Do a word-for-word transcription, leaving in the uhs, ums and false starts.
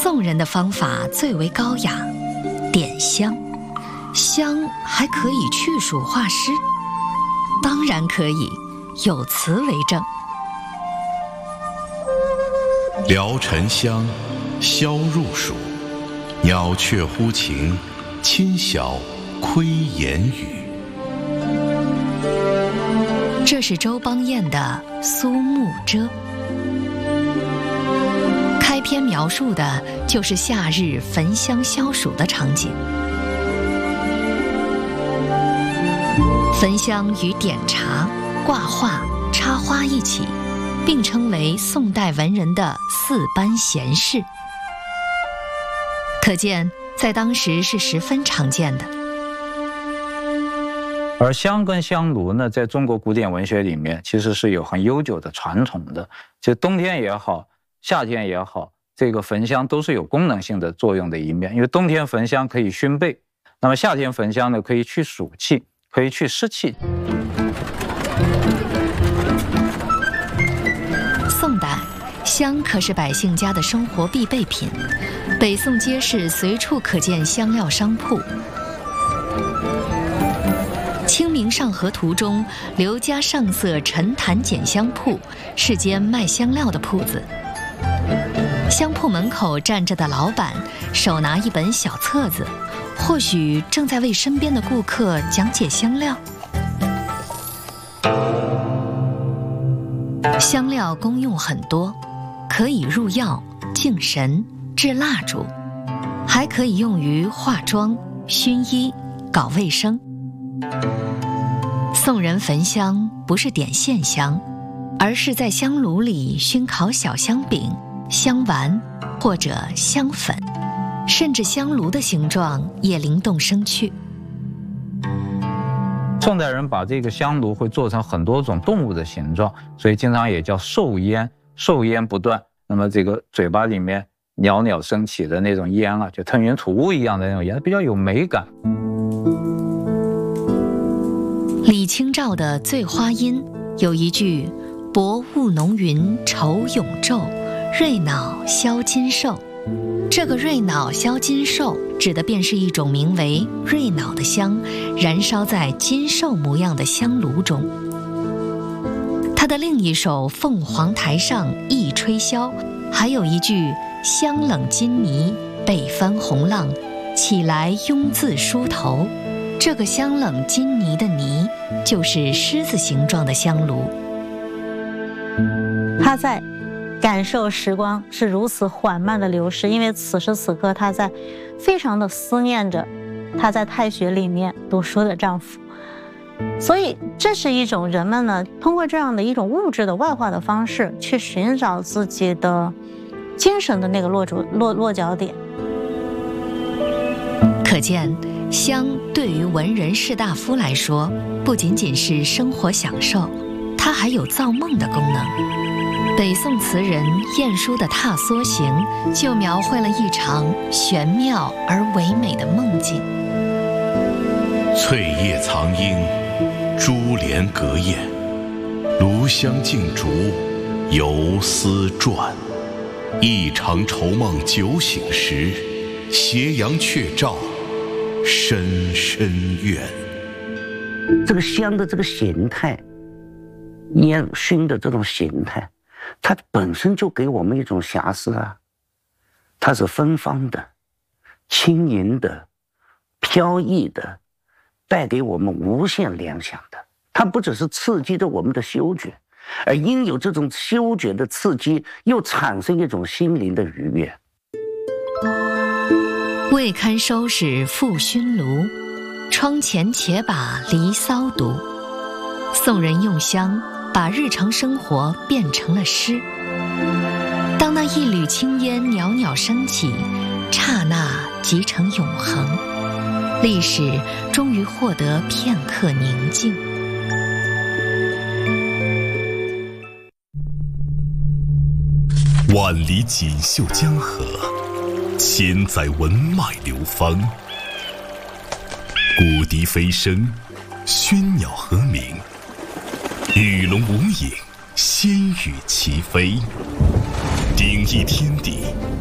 宋人的方法最为高雅，点香，香还可以去暑化湿，当然可以，有词为证。 聊沉香，消入暑，鸟雀呼晴，亲晓窥言语。 这是周邦彦的《苏幕遮》，开篇描述的就是夏日焚香消暑的场景。焚香与点茶、挂画、插花一起，并称为宋代文人的四般闲事，可见在当时是十分常见的。 而香跟香炉呢，在中国古典文学里面其实是有很悠久的传统的，就冬天也好，夏天也好，这个焚香都是有功能性的作用的一面。因为冬天焚香可以熏背，那么夏天焚香呢，可以去暑气，可以去湿气。 宋代，香可是百姓家的生活必备品，北宋街市随处可见香料商铺。《清明上河图》中，刘家上色陈坛捡香铺是间卖香料的铺子。香铺门口站着的老板手拿一本小册子，或许正在为身边的顾客讲解香料。香料功用很多，可以入药、净神、制蜡烛，还可以用于化妆、熏衣、搞卫生。宋人焚香不是点线香，而是在香炉里熏烤小香饼、香丸或者香粉，甚至香炉的形状也灵动生趣。 宋代人把这个香炉会做成很多种动物的形状，所以经常也叫寿烟，寿烟不断。那么这个嘴巴里面袅袅升起的那种烟啊，就腾云吐雾一样的那种烟，比较有美感。 李清照的《醉花阴》有一句“薄雾浓云愁永昼，瑞脑消金兽”，这个瑞脑消金兽指的便是一种名为瑞脑的香，燃烧在金兽模样的香炉中。他的另一首《凤凰台上一吹箫》还有一句“香冷金泥，北翻红浪，起来慵自梳头”。这个香冷金泥的泥，就是狮子形状的香炉。 他在感受时光是如此缓慢的流逝，因为此时此刻他在非常的思念着他在太学里面读书的丈夫，所以这是一种人们呢通过这样的一种物质的外化的方式去寻找自己的精神的那个落脚落落脚点。 可见香对于文人士大夫来说，不仅仅是生活享受，它还有造梦的功能。北宋词人晏殊的《踏梭行》就描绘了一场玄妙而唯美的梦境。 翠叶藏莺，珠帘隔燕，炉香镜烛，游丝转。一场愁梦酒醒时，斜阳却照深深院。 这个香的这个形态，烟熏的这种形态，它本身就给我们一种遐思啊，它是芬芳的、轻盈的、飘逸的，带给我们无限联想的。它不只是刺激着我们的嗅觉，而因有这种嗅觉的刺激，又产生一种心灵的愉悦。 未堪收拾复熏炉，窗前且把离骚读。宋人用香把日常生活变成了诗。当那一缕青烟袅袅升起，刹那即成永恒，历史终于获得片刻宁静。 万里锦绣江河，千载文脉流芳。古笛飞声，喧鸟和鸣，鱼龙无影，仙羽齐飞。鼎益天地，